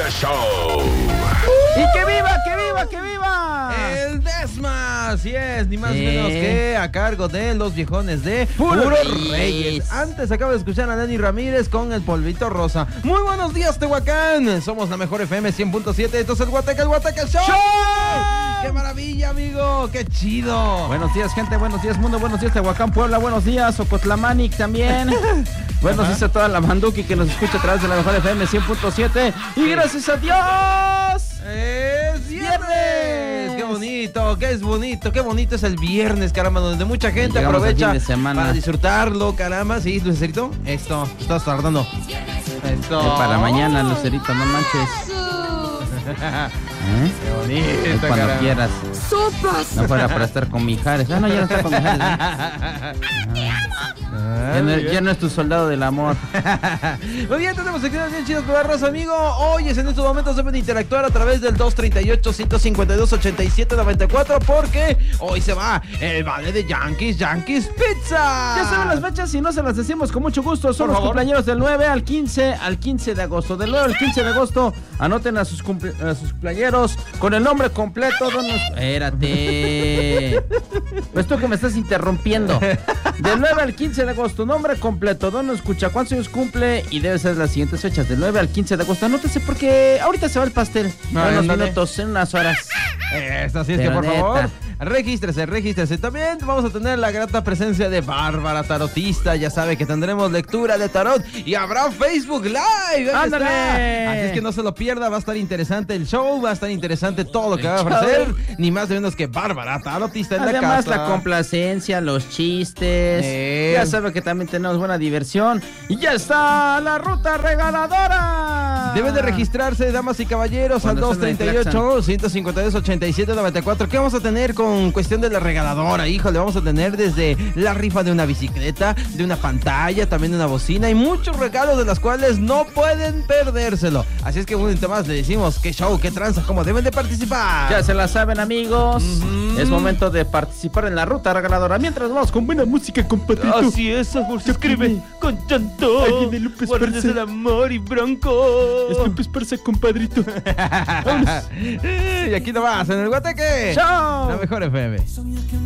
Show. ¡Y que viva, que viva, que viva! El Desma, así es, ni más ni menos que a cargo de los viejones de Puro Reyes. Antes acabo de escuchar a Dani Ramírez con el polvito rosa. Muy buenos días, Tehuacán. Somos la mejor FM 100.7. Esto es el Guateque Show. ¡Qué maravilla, amigo! ¡Qué chido! Buenos días, gente. Buenos días, mundo. Buenos días, Tehuacán, Puebla. Buenos días, Ocotlamanic también. Buenos días a toda la Manduki que nos escucha a través de la mejor FM 100.7. Y gracias a Dios, ¡es viernes! ¡Qué bonito! ¡Qué bonito es el viernes, caramba! Donde mucha gente llegamos aprovecha al fin de semana para disfrutarlo, caramba. ¿Sí, Lucerito? Esto, estás tardando. Esto. para mañana, Lucerito, no manches. Qué bonito, Cuando caramba. quieras. ¡Sopas! No fuera para estar con Mijares. Ah, no, ya no está con Mijares. Ya no es tu soldado del amor. Muy bien, tenemos secciones bien chidas para raza, amigo. Oyes, en estos momentos deben interactuar a través del 238-152-8794 porque hoy se va el vale de Yankees Pizza. Ya saben las fechas y no se las decimos con mucho gusto. Son los cumpleaños del 9 al 15 de agosto. Del 9 al 15 de agosto, anoten a sus cumpleaños con el nombre completo. Espérate. Pues tú que me estás interrumpiendo. Del 9 al 15 de agosto, nombre completo, ¿dónde escucha? ¿Cuántos años cumple? Y debe ser las siguientes fechas, del 9 al 15 de agosto. Anótese porque ahorita se va el pastel. En unos minutos, en unas horas. Esto, así es que por favor, regístrese. También vamos a tener la grata presencia de Bárbara Tarotista. Ya sabe que tendremos lectura de tarot y habrá Facebook Live. ¡Ándale! Así es que no se lo pierda, va a estar interesante el show, va a estar interesante todo lo que va a ofrecer. Ni más ni menos que Bárbara Tarotista en Además, la casa. la complacencia, los chistes. Ya sabe que también tenemos buena diversión. Y ya está la ruta regaladora. Deben de registrarse, damas y caballeros, al 238-152-8794. ¿Qué vamos a tener con cuestión de la regaladora? Híjole, vamos a tener desde la rifa de una bicicleta, de una pantalla, también de una bocina y muchos regalos de las cuales no pueden perdérselo. Así es que un momento más le decimos qué show, qué tranza, cómo deben de participar. Ya se la saben, amigos. Es momento de participar en la ruta regaladora. Mientras vamos con buena música, compadrito. Así es, amor, se escribe con llanto. Ahí viene Lupe Guardes Esparza. el amor y bronco. Es Lupe Esparza, compadrito. Y aquí nomás, en el Guateque. ¡Chao! La mejor FM.